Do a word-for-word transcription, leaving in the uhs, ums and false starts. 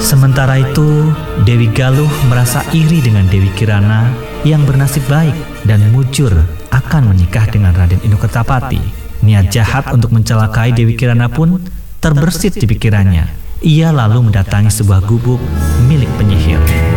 Sementara itu, Dewi Galuh merasa iri dengan Dewi Kirana yang bernasib baik dan mujur akan menikah dengan Raden Inokertapati. Niat jahat untuk mencelakai Dewi Kirana pun terbersit di pikirannya. Ia lalu mendatangi sebuah gubuk milik